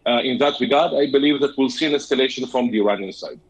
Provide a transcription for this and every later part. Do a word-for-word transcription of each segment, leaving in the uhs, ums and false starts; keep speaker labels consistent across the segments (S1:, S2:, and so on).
S1: uh, in that regard, I believe that we'll see an escalation from the Iranian side.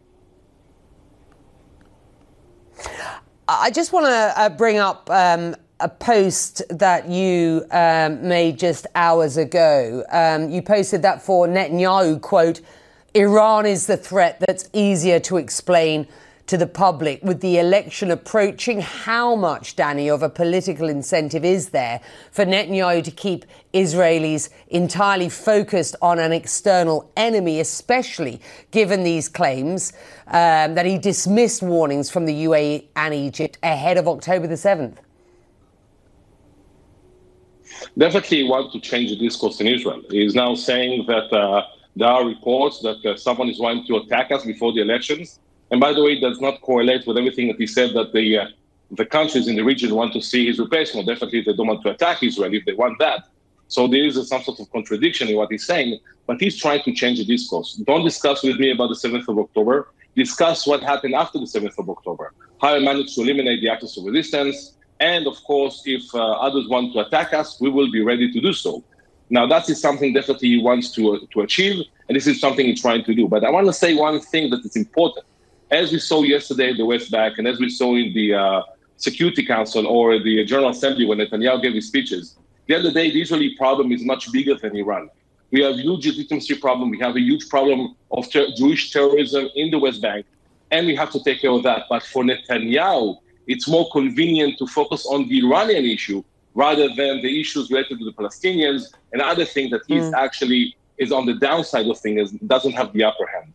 S2: I just want to uh, bring up um, a post that you um, made just hours ago. Um, you posted that for Netanyahu, quote, Iran is the threat that's easier to explain to the public. With the election approaching, how much, Danny, of a political incentive is there for Netanyahu to keep Israelis entirely focused on an external enemy, especially given these claims um, that he dismissed warnings from the U A E and Egypt ahead of October the seventh?
S1: Definitely want to change the discourse in Israel. He is now saying that uh, there are reports that uh, someone is wanting to attack us before the elections. And by the way, it does not correlate with everything that he said that the uh, the countries in the region want to see his replacement. Definitely, they don't want to attack Israel if they want that. So there is a, some sort of contradiction in what he's saying, but he's trying to change the discourse. Don't discuss with me about the seventh of October. Discuss what happened after the seventh of October, how I managed to eliminate the actors of resistance. And of course, if uh, others want to attack us, we will be ready to do so. Now, that is something definitely he wants to, uh, to achieve, and this is something he's trying to do. But I want to say one thing that is important. As we saw yesterday in the West Bank, and as we saw in the uh, Security Council or the General Assembly when Netanyahu gave his speeches, the other day, the Israeli problem is much bigger than Iran. We have a huge legitimacy problem. We have a huge problem of ter- Jewish terrorism in the West Bank, and we have to take care of that. But for Netanyahu, it's more convenient to focus on the Iranian issue rather than the issues related to the Palestinians and other things that he's mm. actually is on the downside of things, doesn't have the upper hand.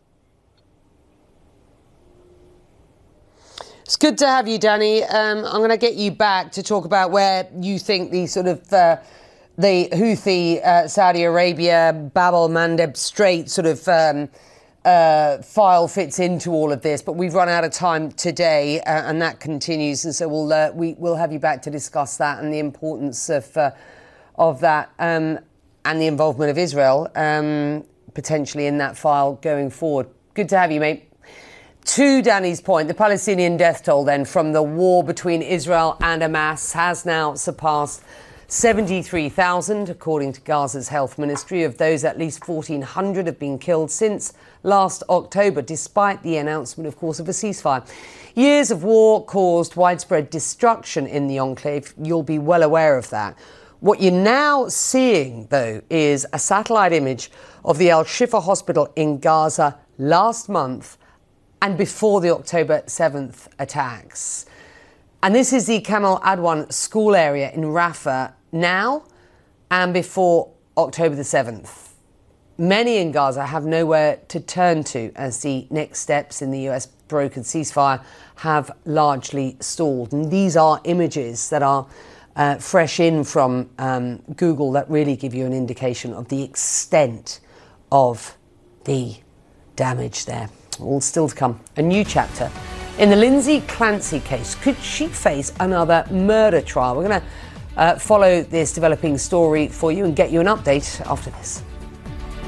S2: It's good to have you, Danny. Um, I'm going to get you back to talk about where you think the sort of uh, the Houthi, uh, Saudi Arabia, Bab el-Mandeb Strait sort of um, uh, file fits into all of this. But we've run out of time today, uh, and that continues. And so we'll uh, we will have you back to discuss that and the importance of uh, of that um, and the involvement of Israel um, potentially in that file going forward. Good to have you, mate. To Danny's point, the Palestinian death toll then from the war between Israel and Hamas has now surpassed seventy-three thousand, according to Gaza's health ministry. Of those, at least fourteen hundred have been killed since last October, despite the announcement, of course, of a ceasefire. Years of war caused widespread destruction in the enclave. You'll be well aware of that. What you're now seeing, though, is a satellite image of the Al-Shifa hospital in Gaza last month and before the October seventh attacks. And this is the Kamal Adwan school area in Rafah now and before October the seventh. Many in Gaza have nowhere to turn to as the next steps in the U S brokered ceasefire have largely stalled. And these are images that are uh, fresh in from um, Google that really give you an indication of the extent of the damage there. All still to come. A new chapter in the Lindsay Clancy case. Could she face another murder trial? We're going to uh, follow this developing story for you and get you an update after this.